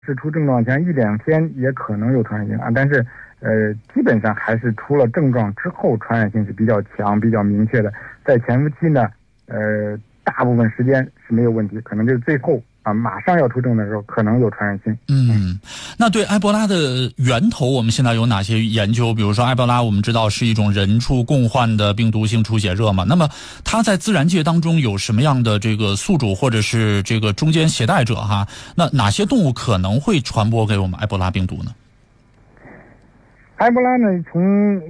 是出症状前1-2天也可能有传染性啊，但是基本上还是出了症状之后传染性是比较强、比较明确的。在潜伏期呢，大部分时间是没有问题，可能就是最后啊马上要出症的时候可能有传染性。 那对埃博拉的源头我们现在有哪些研究？比如说埃博拉我们知道是一种人畜共患的病毒性出血热嘛，那么它在自然界当中有什么样的这个宿主或者是这个中间携带者哈？那哪些动物可能会传播给我们埃博拉病毒呢？ 埃博拉呢，从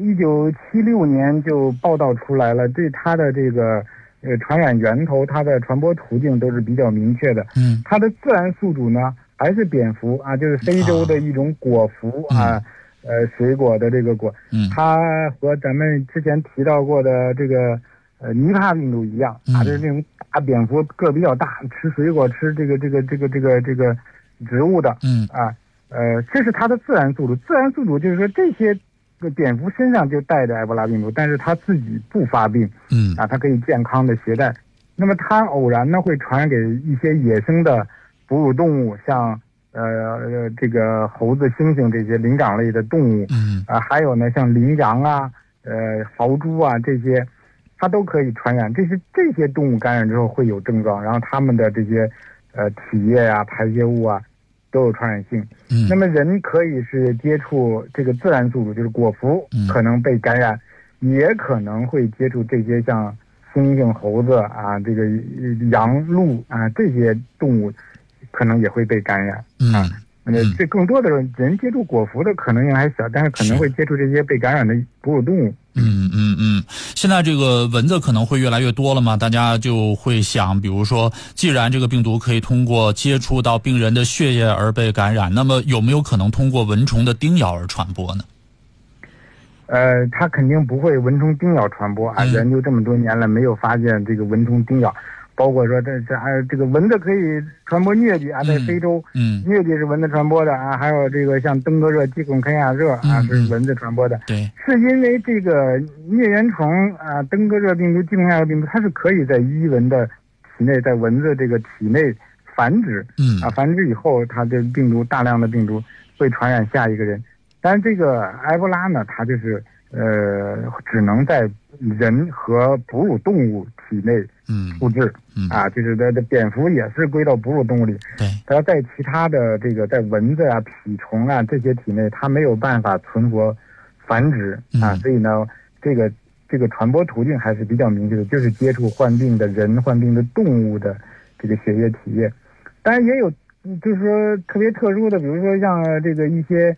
1976年就报道出来了，对它的这个传染源头、它的传播途径都是比较明确的。它的自然宿主呢还是蝙蝠啊，就是非洲的一种果蝠啊，水果的这个果。它和咱们之前提到过的这个尼帕病毒一样啊，就是那种大蝙蝠，个儿比较大，吃水果、吃这个植物的。这是它的自然宿主。自然宿主就是说这些蝙蝠身上就带着埃博拉病毒，但是它自己不发病。它可以健康的携带。那么它偶然呢会传染给一些野生的哺乳动物，像这个猴子、猩猩这些灵长类的动物。还有呢像羚羊啊、豪猪啊这些，它都可以传染。这些动物感染之后会有症状，然后它们的这些体液啊、排泄物啊都有传染性。那么人可以是接触这个自然宿主，就是果蝠，可能被感染，也可能会接触这些像猩猩、猴子啊、这个羊、鹿啊这些动物，可能也会被感染。这更多的人接触果蝠的可能性还小，但是可能会接触这些被感染的哺乳动物。 现在这个蚊子可能会越来越多了嘛，大家就会想，比如说既然这个病毒可以通过接触到病人的血液而被感染，那么有没有可能通过蚊虫的叮咬而传播呢？ 它肯定不会蚊虫叮咬传播啊，研究这么多年了没有发现这个蚊虫叮咬。包括说这个蚊子可以传播疟疾啊，在非洲，疟疾是蚊子传播的啊，还有这个像登革热、基孔肯亚热啊，是蚊子传播的。对，是因为这个疟原虫啊、登革热病毒、基孔肯亚热病毒，它是可以在伊蚊的体内，在蚊子这个体内繁殖。繁殖以后，它的病毒大量的病毒会传染下一个人。但是这个埃博拉呢，它就是只能在人和哺乳动物体内复制。就是它的蝙蝠也是归到哺乳动物里。对，它在其他的这个在蚊子啊、蜱虫啊这些体内，它没有办法存活繁殖所以呢，这个传播途径还是比较明确的，就是接触患病的人、患病的动物的这个血液体液。当然也有就是说特别特殊的，比如说像这个一些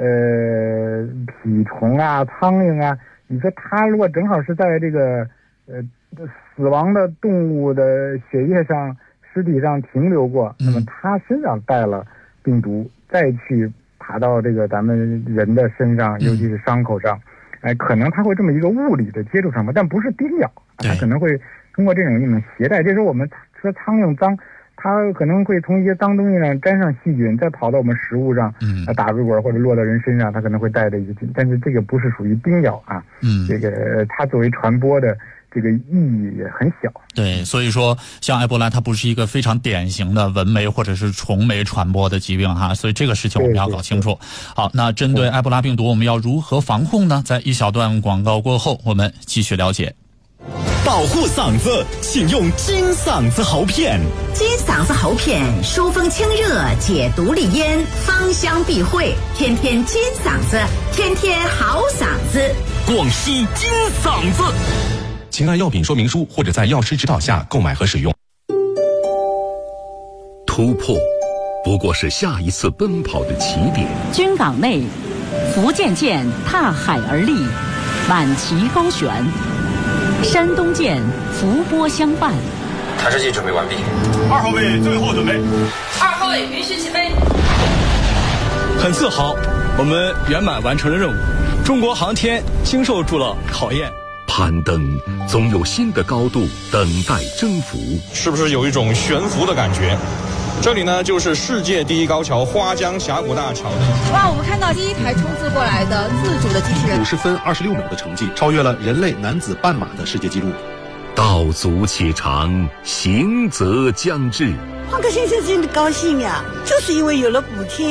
蜱虫啊、苍蝇啊，你说它如果正好是在这个死亡的动物的血液上、尸体上停留过，那么它身上带了病毒，再去爬到这个咱们人的身上，尤其是伤口上，可能它会这么一个物理的接触传播，但不是叮咬，它可能会通过这种携带。这时候我们说苍蝇脏，它可能会从一些脏东西上沾上细菌，再跑到我们食物上，打水果或者落到人身上，它可能会带着一些菌，但是这个不是属于叮咬啊。这个它作为传播的这个意义也很小。 对，所以说像埃博拉它不是一个非常典型的蚊媒或者是虫媒传播的疾病哈，所以这个事情我们要搞清楚。好，那针对埃博拉病毒我们要如何防控呢？在一小段广告过后我们继续了解。 保护嗓子，请用金嗓子喉片。 金嗓子喉片疏风清热，解毒利咽，芳香避秽，天天金嗓子，天天好嗓子。 广西金嗓子。请按药品说明书或者在药师指导下购买和使用。 突破不过是下一次奔跑的起点。 军港内，福建舰踏海而立，满旗高悬。山东舰伏波相伴。 探视器准备完毕。 2号位最后准备。 2号位允许起飞。 很自豪，我们圆满完成了任务。中国航天经受住了考验。 攀登总有新的高度等待征服。 是不是有一种悬浮的感觉？这里呢，就是世界第一高桥花江峡谷大桥。 哇，我们看到第一台冲刺过来的自主的机器人， 50分26秒的成绩，超越了人类男子半马的世界纪录。 道阻且长，行则将至。 黄克先生真的高兴呀，就是因为有了补贴。